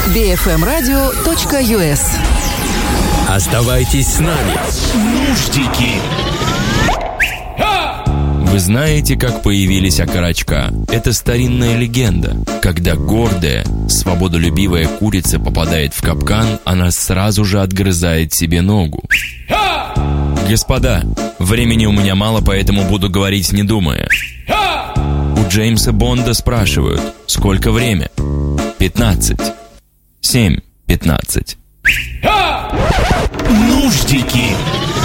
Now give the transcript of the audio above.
bfmradio.us. Оставайтесь с нами. Нуждики. Вы знаете, как появились окорочка? Это старинная легенда. Когда гордая, свободолюбивая курица попадает в капкан, она сразу же отгрызает себе ногу. Господа, времени у меня мало, поэтому буду говорить не думая. У Джеймса Бонда спрашивают, сколько время? 15. 7:15. Нуждики.